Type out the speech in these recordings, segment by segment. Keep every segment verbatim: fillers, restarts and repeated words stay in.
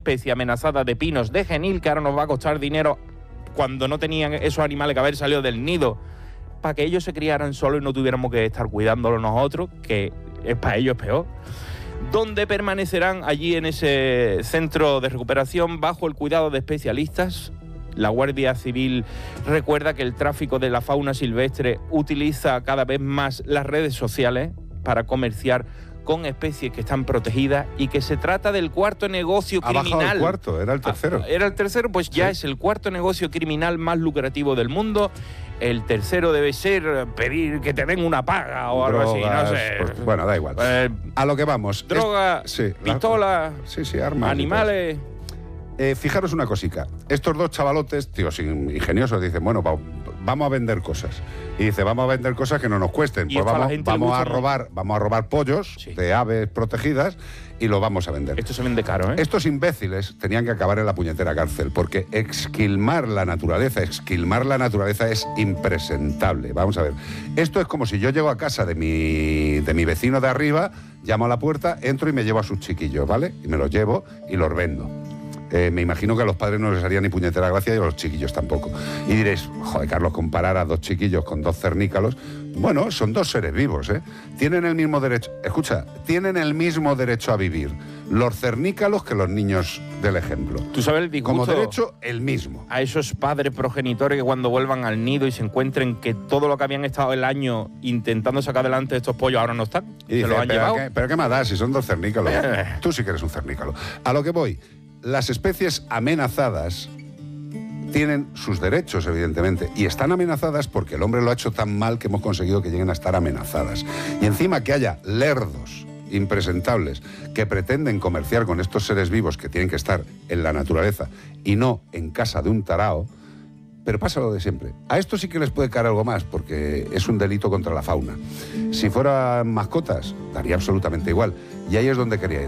especie amenazada de pinos de genil, que ahora nos va a costar dinero cuando no tenían esos animales que haber salido del nido, para que ellos se criaran solos y no tuviéramos que estar cuidándolos nosotros, que es para ellos peor. Donde permanecerán allí en ese centro de recuperación bajo el cuidado de especialistas. La Guardia Civil recuerda que el tráfico de la fauna silvestre utiliza cada vez más las redes sociales para comerciar con especies que están protegidas y que se trata del cuarto negocio criminal. Ha bajado el cuarto, era el tercero. Ah, era el tercero, pues ya sí. Es el cuarto negocio criminal más lucrativo del mundo. El tercero debe ser pedir que te den una paga o Drogas, algo así, no sé. Pues, bueno, da igual. Eh, a lo que vamos. Droga, es, sí, pistola, sí, sí, armas, animales. Eh, fijaros una cosica. Estos dos chavalotes, tíos ingeniosos, dicen, bueno, va, vamos a vender cosas. Y dice, vamos a vender cosas que no nos cuesten. Pues vamos, vamos a robar, vamos a robar pollos sí. de aves protegidas y lo vamos a vender. Esto se vende caro, ¿eh? Estos imbéciles tenían que acabar en la puñetera cárcel, porque esquilmar la naturaleza, esquilmar la naturaleza es impresentable. Vamos a ver. Esto es como si yo llego a casa de mi, de mi vecino de arriba, llamo a la puerta, entro y me llevo a sus chiquillos, ¿vale? Y me los llevo y los vendo. Eh, me imagino que a los padres no les haría ni puñetera gracia y a los chiquillos tampoco. Y diréis, joder, Carlos, comparar a dos chiquillos con dos cernícalos. Bueno, son dos seres vivos, ¿eh? Tienen el mismo derecho, escucha, tienen el mismo derecho a vivir los cernícalos que los niños del ejemplo. ¿Tú sabes el disgusto? Como derecho, el mismo. A esos padres progenitores que cuando vuelvan al nido y se encuentren que todo lo que habían estado el año intentando sacar adelante estos pollos ahora no están. Y dice, se los han pero, llevado. ¿qué, pero qué más da si son dos cernícalos? Tú sí que eres un cernícalo. A lo que voy. Las especies amenazadas tienen sus derechos, evidentemente, y están amenazadas porque el hombre lo ha hecho tan mal que hemos conseguido que lleguen a estar amenazadas. Y encima que haya lerdos impresentables que pretenden comerciar con estos seres vivos que tienen que estar en la naturaleza y no en casa de un tarao, pero pasa lo de siempre. A esto sí que les puede caer algo más, porque es un delito contra la fauna. Si fueran mascotas, daría absolutamente igual. Y ahí es donde quería ir.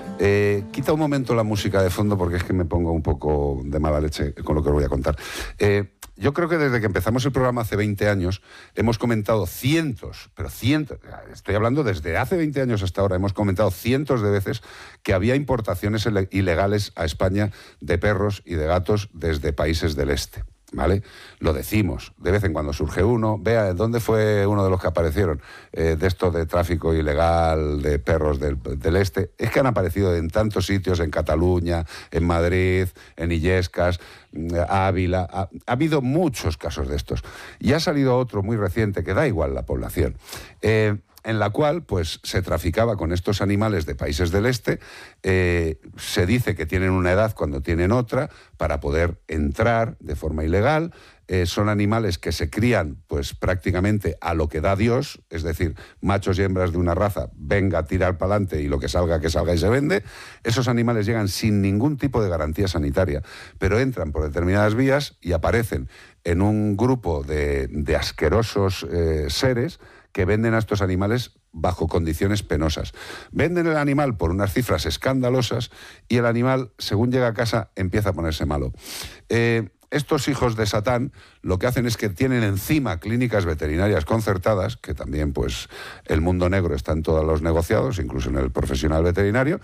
Eh, quita un momento la música de fondo porque es que me pongo un poco de mala leche con lo que os voy a contar. Eh, yo creo que desde que empezamos el programa hace veinte años hemos comentado cientos, pero cientos, estoy hablando desde hace veinte años hasta ahora, hemos comentado cientos de veces que había importaciones ilegales a España de perros y de gatos desde países del este. ¿Vale? Lo decimos, de vez en cuando surge uno, vea, ¿dónde fue uno de los que aparecieron eh, de esto de tráfico ilegal de perros del, del este? Es que han aparecido en tantos sitios, en Cataluña, en Madrid, en Illescas, Ávila, ha, ha habido muchos casos de estos. Y ha salido otro muy reciente, que da igual la población, eh, en la cual pues se traficaba con estos animales de países del este, eh, se dice que tienen una edad cuando tienen otra, para poder entrar de forma ilegal. Eh, son animales que se crían pues prácticamente a lo que da Dios, es decir, machos y hembras de una raza, venga a tirar para adelante y lo que salga, que salga y se vende. Esos animales llegan sin ningún tipo de garantía sanitaria, pero entran por determinadas vías y aparecen en un grupo de, de asquerosos eh, seres que venden a estos animales bajo condiciones penosas. Venden el animal por unas cifras escandalosas y el animal, según llega a casa, empieza a ponerse malo. Eh, estos hijos de Satán lo que hacen es que tienen encima clínicas veterinarias concertadas, que también pues el mundo negro está en todos los negociados, incluso en el profesional veterinario,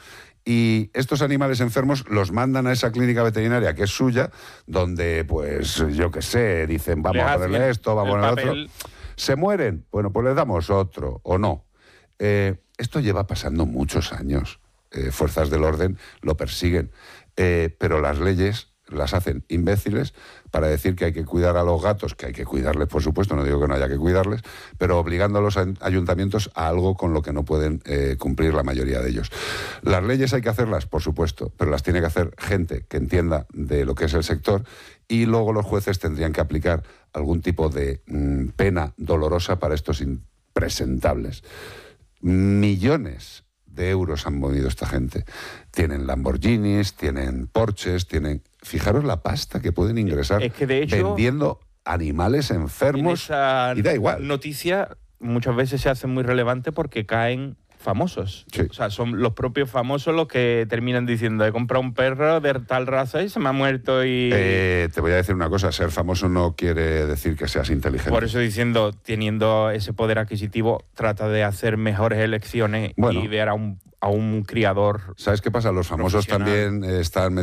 y estos animales enfermos los mandan a esa clínica veterinaria que es suya, donde pues yo qué sé, dicen vamos a ponerle esto, vamos a ponerle otro. ¿Se mueren? Bueno, pues les damos otro, o no. Eh, esto lleva pasando muchos años. Eh, fuerzas del orden lo persiguen. Eh, pero las leyes las hacen imbéciles para decir que hay que cuidar a los gatos, que hay que cuidarles, por supuesto, no digo que no haya que cuidarles, pero obligando a los ayuntamientos a algo con lo que no pueden eh, cumplir la mayoría de ellos. Las leyes hay que hacerlas, por supuesto, pero las tiene que hacer gente que entienda de lo que es el sector, y luego los jueces tendrían que aplicar algún tipo de mmm, pena dolorosa para estos impresentables. Millones de euros han movido esta gente. Tienen Lamborghinis, tienen Porsches, tienen... Fijaros la pasta que pueden ingresar es que de hecho, vendiendo animales enfermos, esa y da igual. Noticia muchas veces se hace muy relevante porque caen famosos. Sí. O sea, son los propios famosos los que terminan diciendo, he comprado un perro de tal raza y se me ha muerto y... Eh, te voy a decir una cosa, ser famoso no quiere decir que seas inteligente. Por eso diciendo, teniendo ese poder adquisitivo, trata de hacer mejores elecciones Bueno. y ver a un, a un criador. ¿Sabes qué pasa? Los famosos profesional. también eh, están